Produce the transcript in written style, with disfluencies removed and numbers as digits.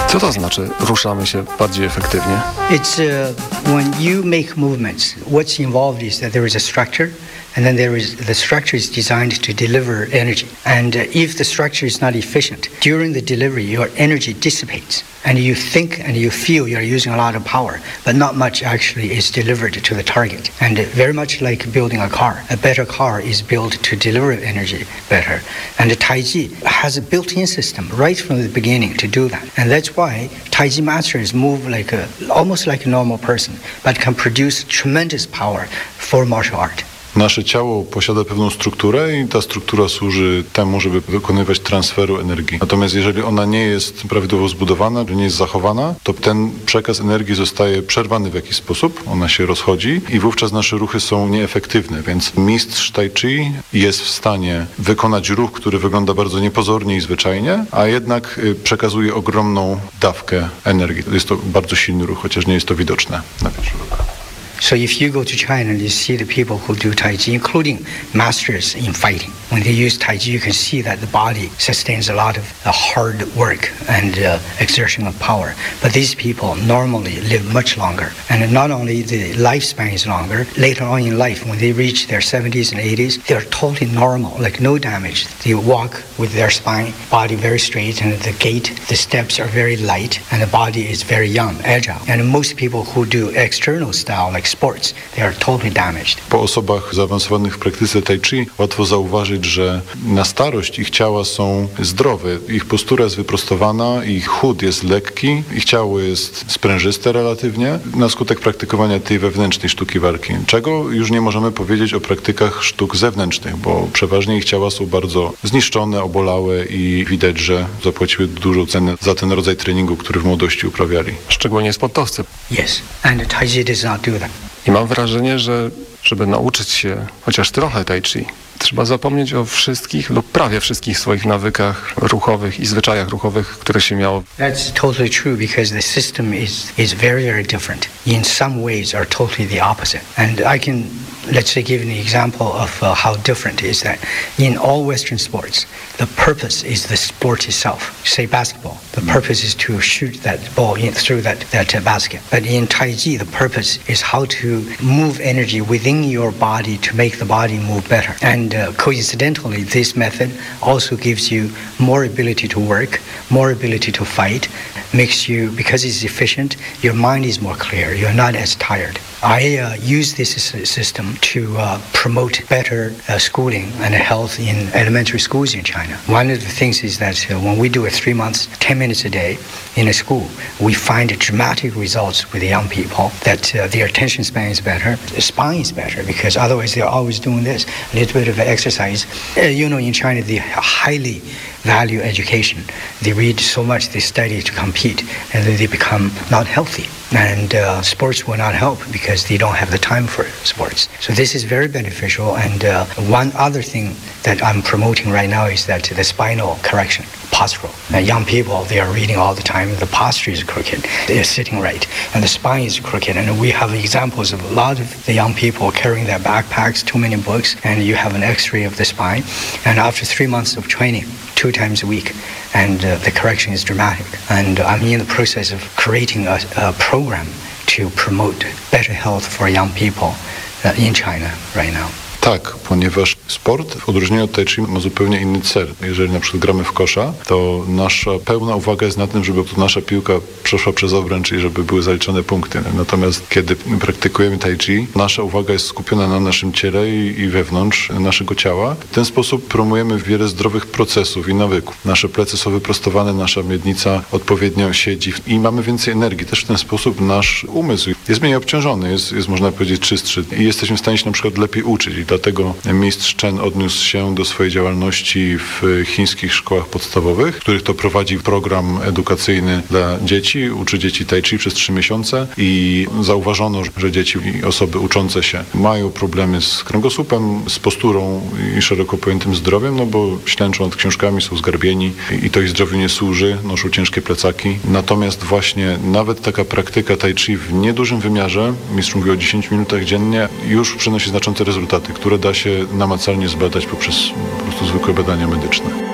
Co to znaczy ruszamy się bardziej efektywnie? It's when you make movements, what's involved is that there is a structure. And then the structure is designed to deliver energy. And if the structure is not efficient, during the delivery, your energy dissipates. And you think and you feel you're using a lot of power, but not much actually is delivered to the target. And very much like building a car. A better car is built to deliver energy better. And the Taiji has a built-in system right from the beginning to do that. And that's why Taiji masters move almost like a normal person, but can produce tremendous power for martial art. Nasze ciało posiada pewną strukturę i ta struktura służy temu, żeby wykonywać transferu energii. Natomiast jeżeli ona nie jest prawidłowo zbudowana, nie jest zachowana, to ten przekaz energii zostaje przerwany w jakiś sposób, ona się rozchodzi i wówczas nasze ruchy są nieefektywne. Więc mistrz Tai Chi jest w stanie wykonać ruch, który wygląda bardzo niepozornie i zwyczajnie, a jednak przekazuje ogromną dawkę energii. Jest to bardzo silny ruch, chociaż nie jest to widoczne na pierwszy rzut. So if you go to China and you see the people who do Tai Chi, including masters in fighting, when they use Tai Chi, you can see that the body sustains a lot of hard work and exertion of power. But these people normally live much longer. And not only the lifespan is longer, later on in life, when they reach their 70s and 80s, they're totally normal, like no damage. They walk with their spine, body very straight, and the gait, the steps are very light, and the body is very young, agile. And most people who do external style, like sports, they are totally damaged. Po osobach zaawansowanych w praktyce Tai Chi łatwo zauważyć, że na starość ich ciała są zdrowe, ich postura jest wyprostowana, ich chód jest lekki, ich ciało jest sprężyste relatywnie na skutek praktykowania tej wewnętrznej sztuki walki. Czego już nie możemy powiedzieć o praktykach sztuk zewnętrznych, bo przeważnie ich ciała są bardzo zniszczone, obolałe i widać, że zapłaciły dużą cenę za ten rodzaj treningu, który w młodości uprawiali. Szczególnie sportowcy. Yes, and Tai Chi does not do that. I mam wrażenie, że żeby nauczyć się chociaż trochę Tai Chi, trzeba zapomnieć o wszystkich lub prawie wszystkich swoich nawykach ruchowych i zwyczajach ruchowych, które się miało. That's totally true because the system is very, very different. In some ways are totally the opposite. And I can, let's say, give an example of how different is that. In all Western sports, the purpose is the sport itself. Say basketball, the purpose is to shoot that ball through that basket. But in Tai Chi, the purpose is how to move energy within your body to make the body move better. And coincidentally, this method also gives you more ability to work, more ability to fight, makes you, because it's efficient, your mind is more clear, you're not as tired. I use this system to promote better schooling and health in elementary schools in China. One of the things is that when we do it 3 months, 10 minutes a day in a school, we find dramatic results with the young people, that their attention span is better, the spine is better, because otherwise they're always doing this, a little bit of exercise. In China, they highly value education. They read so much, they study to compete, and then they become not healthy. And sports will not help because they don't have the time for sports. So this is very beneficial. And one other thing that I'm promoting right now is that the spinal correction, postural. Young people, they are reading all the time. The posture is crooked. They're sitting right. And the spine is crooked. And we have examples of a lot of the young people carrying their backpacks, too many books, and you have an x-ray of the spine. And after 3 months of training, 2 times a week, and the correction is dramatic. And I'm in the process of creating a program to promote better health for young people in China right now. Tak, ponieważ sport w odróżnieniu od Tai Chi ma zupełnie inny cel. Jeżeli na przykład gramy w kosza, to nasza pełna uwaga jest na tym, żeby nasza piłka przeszła przez obręcz i żeby były zaliczone punkty. Natomiast kiedy praktykujemy Tai Chi, nasza uwaga jest skupiona na naszym ciele i wewnątrz naszego ciała. W ten sposób promujemy wiele zdrowych procesów i nawyków. Nasze plecy są wyprostowane, nasza miednica odpowiednio siedzi i mamy więcej energii. Też w ten sposób nasz umysł jest mniej obciążony, jest można powiedzieć czystszy i jesteśmy w stanie się na przykład lepiej uczyć. Dlatego mistrz Chen odniósł się do swojej działalności w chińskich szkołach podstawowych, w których to prowadzi program edukacyjny dla dzieci, uczy dzieci Tai Chi przez 3 miesiące i zauważono, że dzieci i osoby uczące się mają problemy z kręgosłupem, z posturą i szeroko pojętym zdrowiem, bo ślęczą nad książkami, są zgarbieni i to ich zdrowiu nie służy, noszą ciężkie plecaki. Natomiast właśnie nawet taka praktyka Tai Chi w niedużym wymiarze, mistrz mówi o 10 minutach dziennie, już przynosi znaczące rezultaty, które da się namacalnie zbadać poprzez po prostu zwykłe badania medyczne.